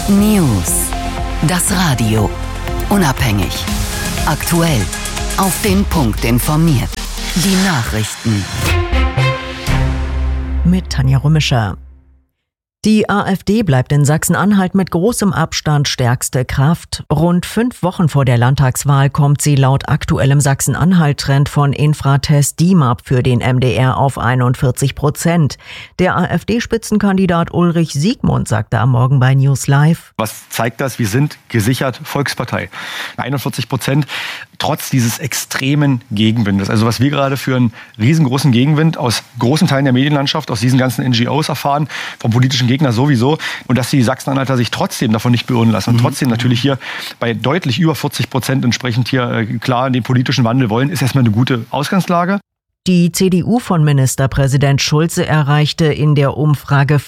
News. Das Radio. Unabhängig. Aktuell. Auf den Punkt informiert. Die Nachrichten. Mit Tanja Rummischer. Die AfD bleibt in Sachsen-Anhalt mit großem Abstand stärkste Kraft. Rund 5 Wochen vor der Landtagswahl kommt sie laut aktuellem Sachsen-Anhalt-Trend von Infratest DIMAP für den MDR auf 41%. Der AfD-Spitzenkandidat Ulrich Siegmund sagte am Morgen bei News Live: Was zeigt das? Wir sind gesichert Volkspartei. 41%, trotz dieses extremen Gegenwindes. Also was wir gerade für einen riesengroßen Gegenwind aus großen Teilen der Medienlandschaft, aus diesen ganzen NGOs erfahren, vom politischen Gegner sowieso, und dass die Sachsen-Anhalter sich trotzdem davon nicht beirren lassen und trotzdem natürlich hier bei deutlich über 40% entsprechend hier klar den politischen Wandel wollen, ist erstmal eine gute Ausgangslage. Die CDU von Ministerpräsident Schulze erreichte in der Umfrage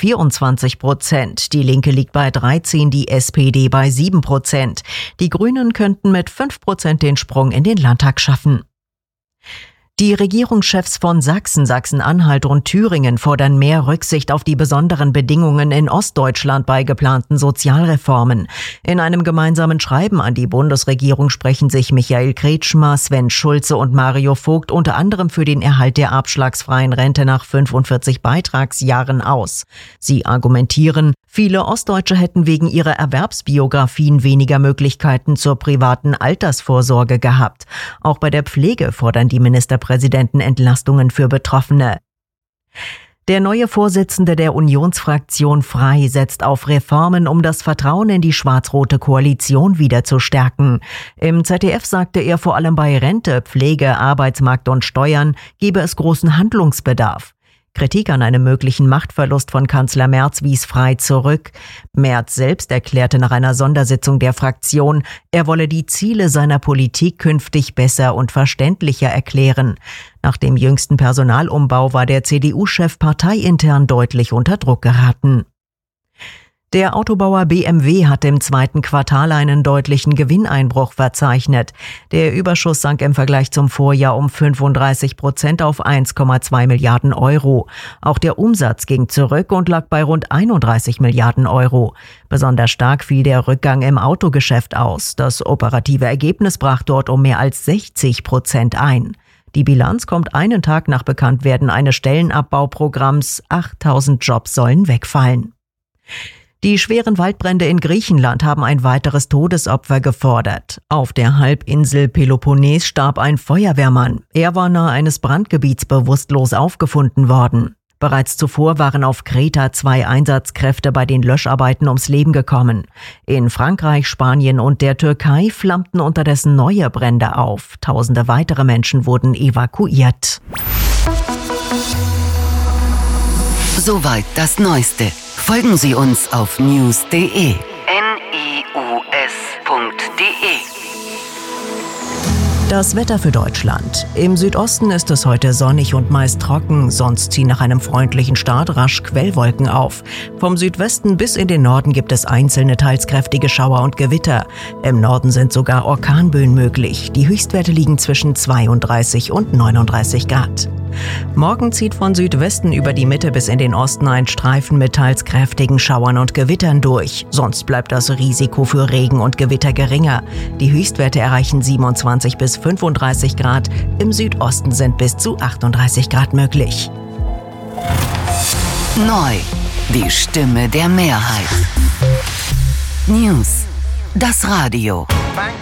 24%. Die Linke liegt bei 13%, die SPD bei 7%. Die Grünen könnten mit 5% den Sprung in den Landtag schaffen. Die Regierungschefs von Sachsen, Sachsen-Anhalt und Thüringen fordern mehr Rücksicht auf die besonderen Bedingungen in Ostdeutschland bei geplanten Sozialreformen. In einem gemeinsamen Schreiben an die Bundesregierung sprechen sich Michael Kretschmer, Sven Schulze und Mario Vogt unter anderem für den Erhalt der abschlagsfreien Rente nach 45 Beitragsjahren aus. Sie argumentieren, viele Ostdeutsche hätten wegen ihrer Erwerbsbiografien weniger Möglichkeiten zur privaten Altersvorsorge gehabt. Auch bei der Pflege fordern die Ministerpräsidenten Entlastungen für Betroffene. Der neue Vorsitzende der Unionsfraktion Frei setzt auf Reformen, um das Vertrauen in die schwarz-rote Koalition wieder zu stärken. Im ZDF sagte er, vor allem bei Rente, Pflege, Arbeitsmarkt und Steuern gebe es großen Handlungsbedarf. Kritik an einem möglichen Machtverlust von Kanzler Merz wies Frei zurück. Merz selbst erklärte nach einer Sondersitzung der Fraktion, er wolle die Ziele seiner Politik künftig besser und verständlicher erklären. Nach dem jüngsten Personalumbau war der CDU-Chef parteiintern deutlich unter Druck geraten. Der Autobauer BMW hat im 2. Quartal einen deutlichen Gewinneinbruch verzeichnet. Der Überschuss sank im Vergleich zum Vorjahr um 35% auf 1,2 Milliarden Euro. Auch der Umsatz ging zurück und lag bei rund 31 Milliarden Euro. Besonders stark fiel der Rückgang im Autogeschäft aus. Das operative Ergebnis brach dort um mehr als 60% ein. Die Bilanz kommt einen Tag nach Bekanntwerden eines Stellenabbauprogramms. 8000 Jobs sollen wegfallen. Die schweren Waldbrände in Griechenland haben ein weiteres Todesopfer gefordert. Auf der Halbinsel Peloponnes starb ein Feuerwehrmann. Er war nahe eines Brandgebiets bewusstlos aufgefunden worden. Bereits zuvor waren auf Kreta 2 Einsatzkräfte bei den Löscharbeiten ums Leben gekommen. In Frankreich, Spanien und der Türkei flammten unterdessen neue Brände auf. Tausende weitere Menschen wurden evakuiert. Soweit das Neueste. Folgen Sie uns auf news.de. news.de. Das Wetter für Deutschland. Im Südosten ist es heute sonnig und meist trocken, sonst ziehen nach einem freundlichen Start rasch Quellwolken auf. Vom Südwesten bis in den Norden gibt es einzelne, teils kräftige Schauer und Gewitter. Im Norden sind sogar Orkanböen möglich. Die Höchstwerte liegen zwischen 32 und 39 Grad. Morgen zieht von Südwesten über die Mitte bis in den Osten ein Streifen mit teils kräftigen Schauern und Gewittern durch. Sonst bleibt das Risiko für Regen und Gewitter geringer. Die Höchstwerte erreichen 27 bis 35 Grad. Im Südosten sind bis zu 38 Grad möglich. Neu. Die Stimme der Mehrheit. News. Das Radio.